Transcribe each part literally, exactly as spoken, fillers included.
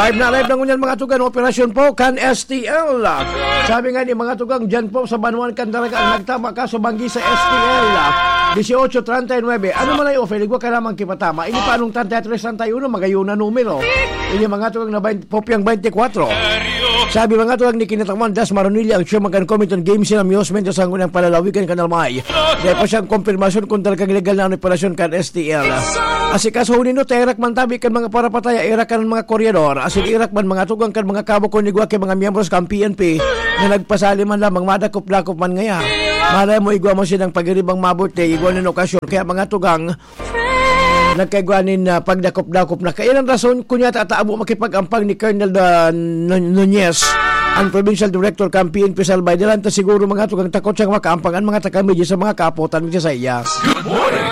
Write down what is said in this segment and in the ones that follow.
Live na live na ngunyan mga tugang operasyon po kan S T L. Sabi nga ni mga tugang dyan po sa Banuan Candaraga ang nagtama kaso banggi sa S T L eighteen thirty-nine. Ano man ay offer ligwa ka naman kipatama. Ini pa anong thirty-three thirty-one magayon na numero. Ini mga tugang na popyang twenty-four. Sabi mga tugang ni Kinatawan Das Maronilla ang siyang magkan comment on game sila amusement sa ngunang palalawigan kanalmay. Dahil pa siyang konfirmasyon kung talagang legal na ang operasyon kan S T L. Asikaso hunin no terak man tabi kan mga parapataya irak kan mga koryador. Asin irak man mga tugang kan mga kabo kon igwa kay mga miyembros kan P N P na nagpasali man lamang madakop-dakop man ngaya. Malay mo igwa mo silang pagiribang mabuti igwa ng okasyon kaya mga tugang nagkaigwanin na uh, pagdakop-dakop na kailan rason kunya tataabo makipag-ampang ni Colonel uh, Nunez ang Provincial Director kan P N P Salbay dalanta siguro mga tugang takot siyang makaampang ang mga taga-media sa mga kapotan niya sa iya. Good morning!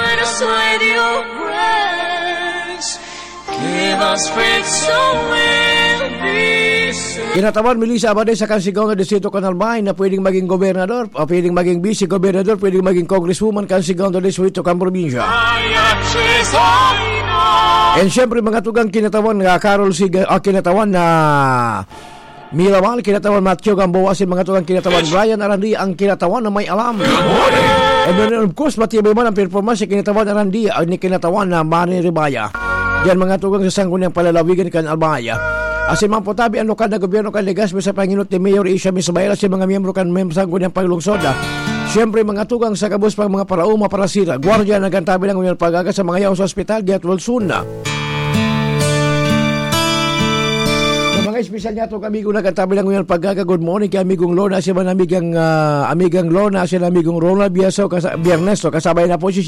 Give us faith so we'll be safe. Kinatawan Melissa Abaday sa Kansigaw nga Distrito Kanalmay na pwedeng maging gobernador o pwedeng maging vice-gobernador, pwedeng maging congresswoman Kansigaw nga Distrito kan probinsya. And syempre mga tugang kinatawan nga Carol Siga o kinatawan na Miramal, kinatawan Matthew Gamboa, si mga tugang kinatawan Brian Arandi ang kinatawan na may alam. And then of course matibay man ang performance si kinatawan Arandi ang kinatawan na Manny Ribaya. Diyan mga tugang sa sangguniang palalawigan kan Albaya. Asin man po tabi ang lokal na gobyerno kan Legazpi sa panginot ni Mayor Isha Misbayla si mga miyembro kan mem sangguniang paglungsod. Siyempre mga tugang sa kabus pang mga parauma para sila. Guardia nagantabi lang ng pagaga sa mga yaw sa ospital get well soon na. Mga espesyal niya itong amigo nagantabi lang ng pagaga. Good morning kay amigong Lona si man amigang uh, amigang Lona si amigong Ronald Biaso kasa, Biernes kasabay na po si